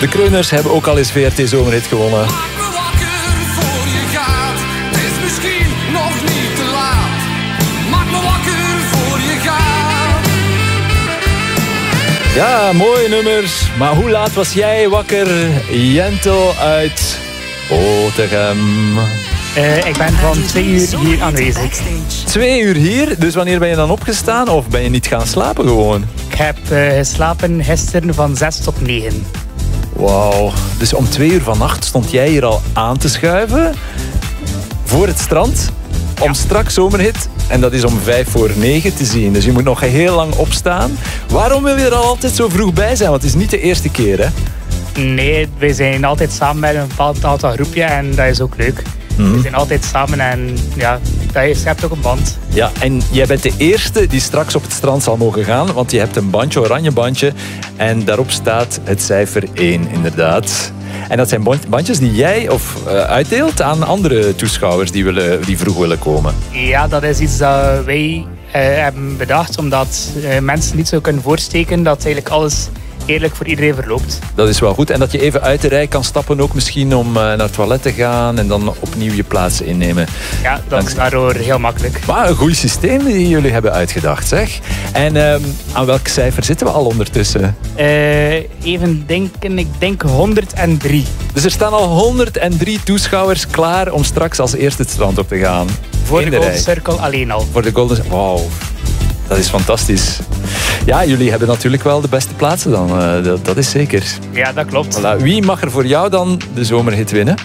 De Kreuners hebben ook al eens VRT Zomerhit gewonnen. Maak me wakker voor je gaat. Het is misschien nog niet te laat. Maak me wakker voor je gaat. Ja, mooie nummers. Maar hoe laat was jij wakker? Jentel uit Otegem. Ik ben van 2 uur hier aanwezig. 2 uur hier, dus wanneer ben je dan opgestaan? Of ben je niet gaan slapen gewoon? Ik heb geslapen gisteren van 6 tot 9. Wauw, dus om 2 uur vannacht stond jij hier al aan te schuiven voor het strand om straks Zomerhit, en dat is om 8:55 te zien. Dus je moet nog heel lang opstaan. Waarom wil je er altijd zo vroeg bij zijn? Want het is niet de eerste keer, hè? Nee, wij zijn altijd samen met een bepaald aantal groepje en dat is ook leuk. We zijn altijd samen en ja, je hebt ook een band. Ja, en jij bent de eerste die straks op het strand zal mogen gaan, want je hebt een bandje, oranje bandje, en daarop staat het cijfer 1, inderdaad. En dat zijn bandjes die jij uitdeelt aan andere toeschouwers die vroeg willen komen. Ja, dat is iets dat wij hebben bedacht, omdat mensen niet zo kunnen voorsteken dat eigenlijk alles eerlijk voor iedereen verloopt. Dat is wel goed. En dat je even uit de rij kan stappen ook misschien om naar het toilet te gaan en dan opnieuw je plaats innemen. Ja, dat is daardoor heel makkelijk. Maar een goed systeem die jullie hebben uitgedacht, zeg. En aan welk cijfer zitten we al ondertussen? Even denken, ik denk 103. Dus er staan al 103 toeschouwers klaar om straks als eerste het strand op te gaan. Voor in de Golden Circle alleen al. Voor de Golden Circle. Wauw. Dat is fantastisch. Ja, jullie hebben natuurlijk wel de beste plaatsen dan. Dat is zeker. Ja, dat klopt. Voilà. Wie mag er voor jou dan de Zomerhit winnen?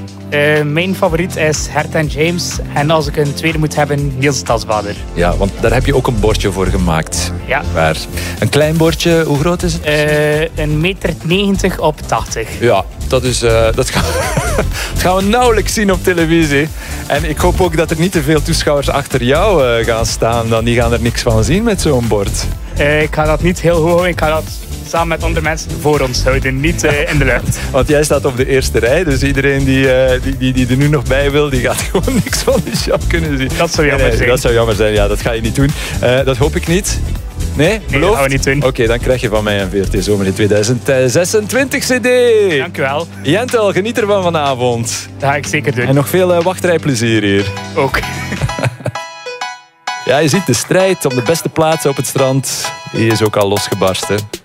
Mijn favoriet is Herta en James. En als ik een tweede moet hebben, Niels Stadsbader. Ja, want daar heb je ook een bordje voor gemaakt. Ja. Waar? Een klein bordje, hoe groot is het? 1,90 meter op 80. Ja, dat gaan we nauwelijks zien op televisie. En ik hoop ook dat er niet te veel toeschouwers achter jou gaan staan. Dan die gaan er niks van zien met zo'n bord. Ik ga dat niet heel hoog houden. Ik ga dat samen met andere mensen voor ons houden, niet in de lucht. Want jij staat op de eerste rij, dus iedereen die er nu nog bij wil, die gaat gewoon niks van de show kunnen zien. Dat zou jammer zijn. Dat zou jammer zijn, ja, dat ga je niet doen. Dat hoop ik niet. Nee, dat gaan we niet doen. Oké, dan krijg je van mij een VRT Zomerhit 2026 CD. Dank u wel. Jentel, geniet ervan vanavond. Dat ga ik zeker doen. En nog veel wachtrijplezier hier. Ook. Ja, je ziet de strijd om de beste plaatsen op het strand. Die is ook al losgebarsten.